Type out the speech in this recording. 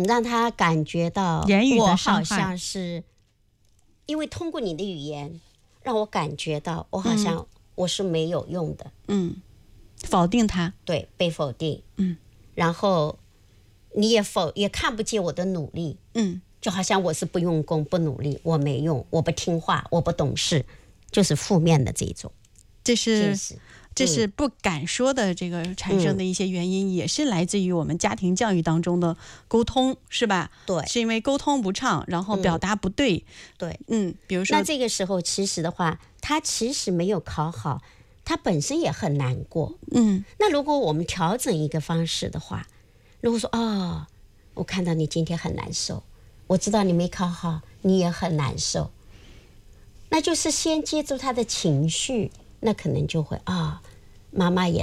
让他感觉到言语我的伤害， 好像是因为通过你的语言让我感觉到我好像我是没有用的， 否定他， 对，被否定，然后你也看不见我的努力，就好像我是不用功、不努力，我没用，我不听话，我不懂事，就是负面的这种。 这是不敢说的这个产生的一些原因，也是来自于我们家庭教育当中的沟通，是吧？ 对， 是因为沟通不畅，然后表达不对。 对， 比如说， 那这个时候其实的话，他其实没有考好，他本身也很难过。那如果我们调整一个方式的话，如果说我看到你今天很难受，我知道你没考好，你也很难受，那就是先接住他的情绪，那可能就会妈妈也